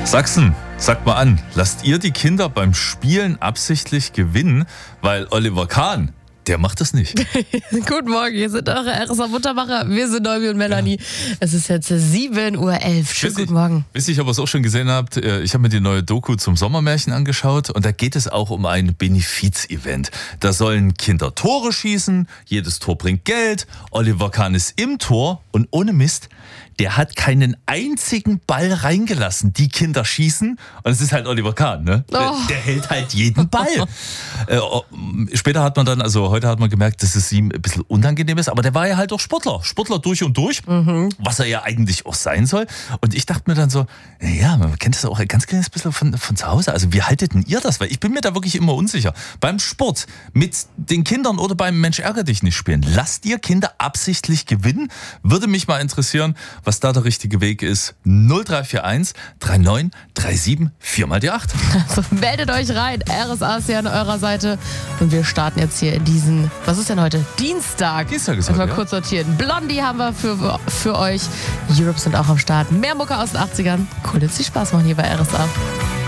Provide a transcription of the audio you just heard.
Sachsen, sagt mal an, lasst ihr die Kinder beim Spielen absichtlich gewinnen? Weil Oliver Kahn, der macht das nicht. Guten Morgen, hier sind eure RSA Muttermacher. Wir sind Neubi und Melanie. Es ist jetzt 7.11 Uhr. Schönen guten Morgen. Wisst ihr, ob ihr es auch schon gesehen habt? Ich habe mir die neue Doku zum Sommermärchen angeschaut und da geht es auch um ein Benefiz-Event. Da sollen Kinder Tore schießen, jedes Tor bringt Geld. Oliver Kahn ist im Tor und ohne Mist, der hat keinen einzigen Ball reingelassen. Die Kinder schießen und es ist halt Oliver Kahn, ne? Der hält halt jeden Ball. Später hat man dann, also heute hat man gemerkt, dass es ihm ein bisschen unangenehm ist, aber der war ja halt auch Sportler. Sportler durch und durch, was er ja eigentlich auch sein soll. Und ich dachte mir dann so, ja, man kennt das auch ein ganz kleines bisschen von zu Hause. Also wie haltet denn ihr das? Weil ich bin mir da wirklich immer unsicher. Beim Sport, mit den Kindern oder beim Mensch ärger dich nicht spielen, lasst ihr Kinder absichtlich gewinnen? Würde mich mal interessieren, was da der richtige Weg ist. 0341 39 37 4 mal die 8. Also meldet euch rein. RSA ist ja an eurer Seite. Und wir starten jetzt hier in diesen, was ist denn heute? Dienstag. Dienstag ist heute, mal kurz sortieren. Blondie haben wir für euch. Europe sind auch am Start. Mehr Mucke aus den 80ern. Cool, jetzt viel Spaß machen hier bei RSA.